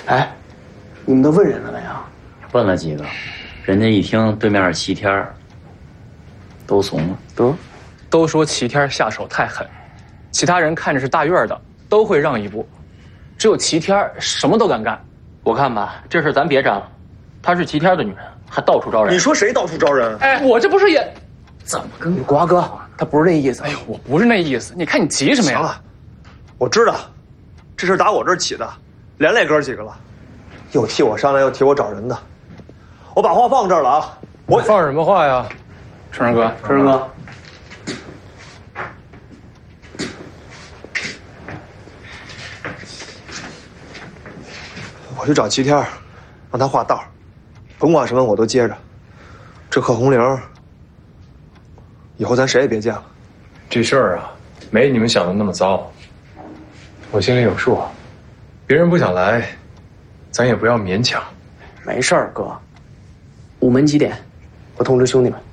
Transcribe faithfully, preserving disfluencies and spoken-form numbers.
哎，你们都问人了没有？ 问了几个，人家一听对面是齐天，都怂了。 得， 都说齐天下手太狠，其他人看着是大院的都会让一步，只有齐天什么都敢干。 我看吧，这事咱别沾了。她是齐天的女人，还到处招人。 你说谁到处招人？ 哎，我这不是也…… 怎么跟瓜哥，他不是那意思。 哎呦，我不是那意思，你看你急什么呀？ 行了，我知道，这事打我这儿起的，连累哥几个了，又替我商量，又替我找人的。我把话放这儿了啊！我放什么话呀？ 春儿哥， 春儿哥， 我去找齐天，让他画道，甭管什么我都接着。这贺红玲，以后咱谁也别见了。 这事儿啊，没你们想的那么糟。我心里有数，别人不想来，咱也不要勉强。 没事儿，哥。午门几点？我通知兄弟们。